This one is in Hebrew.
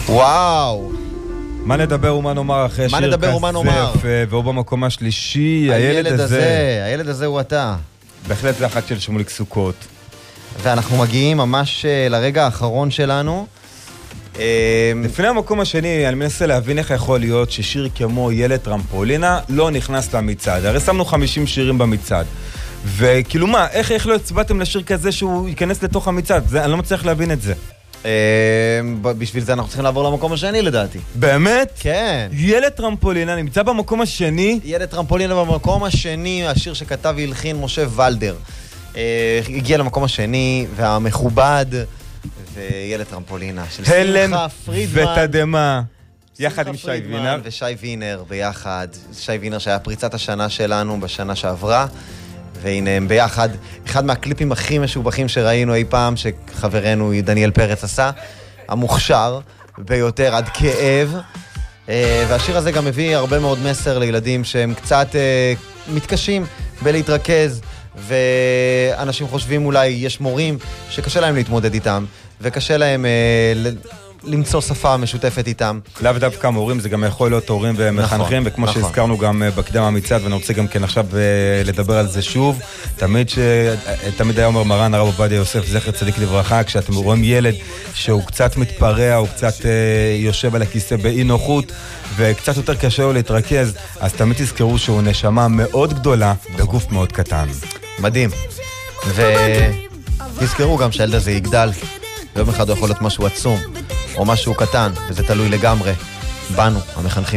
וואו. מה נדבר ומה נאמר אחרי שיר כסף, והוא במקום השלישי, הילד הזה הוא אתה. בהחלט זה אחת של שמוליק סוכות. ואנחנו מגיעים ממש לרגע האחרון שלנו. לפני המקום השני, אני מנסה להבין איך יכול להיות ששיר כמו ילד טרמפולינה לא נכנס למצעד. הרי שמנו 50 שירים במצעד. וכאילו מה, איך לא הצבעתם לשיר כזה שהוא ייכנס לתוך המצעד? אני לא מצליח להבין את זה. בשביל זה אנחנו צריכים לעבור למקום השני לדעתי. באמת? כן. ילד טרמפולינה נמצא במקום השני? ילד טרמפולינה במקום השני, השיר שכתב והלחין משה ולדר. הגיע למקום השני, והמכובד, וילד טרמפולינה של שמחה פרידמן. ותדמה. יחד עם שי וינר. ושי וינר ביחד. שי וינר שהיה פריצת השנה שלנו בשנה שעברה. והנה הם ביחד, אחד מהקליפים הכי משובחים שראינו אי פעם, שחברנו דניאל פרץ עשה, המוכשר ביותר עד כאב. והשיר הזה גם מביא הרבה מאוד מסר לילדים שהם קצת מתקשים בלהתרכז, ואנשים חושבים אולי יש מורים שקשה להם להתמודד איתם, וקשה להם למצוא שפה משותפת איתם. לאו דווקא מורים, זה גם יכול להיות הורים ומחנכים, וכמו שהזכרנו גם בקדם המצעד, ואני רוצה גם כן עכשיו לדבר על זה שוב, תמיד היה אומר מרן הרב עובדיה יוסף, זכר צדיק לברכה, כשאתם רואים ילד שהוא קצת מתפרע, הוא קצת יושב על הכיסא באי נוחות, וקצת יותר קשה לו להתרכז, אז תמיד תזכרו שהוא נשמה מאוד גדולה, בגוף מאוד קטן. מדהים. ותזכרו גם שהילד הזה יגדל, ויום אחד הוא יכול להיות משהו עצום, או משהו קטן, וזה תלוי לגמרי בנו, המחנכים.